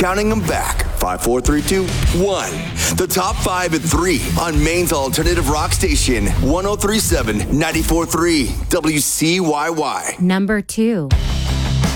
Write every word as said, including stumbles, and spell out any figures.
counting them back. Five, four, three, two, one. The top five at three on Maine's alternative rock station, one oh three point seven, ninety-four point three, W C Y Y. Number two.